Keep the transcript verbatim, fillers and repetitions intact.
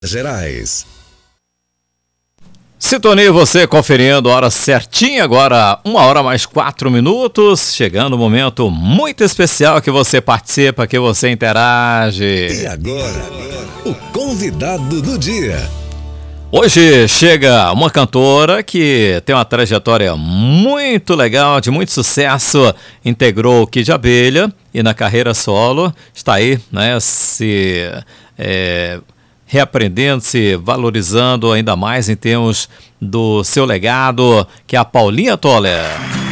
Gerais. Sintonia, você conferindo a hora certinha, agora uma hora mais quatro minutos, chegando um momento muito especial que você participa, que você interage. E agora, o convidado do dia. Hoje chega uma cantora que tem uma trajetória muito legal, de muito sucesso, integrou o Kid de Abelha e na carreira solo está aí, né, se... É, reaprendendo, se valorizando ainda mais em termos do seu legado, que é a Paulinha Toller.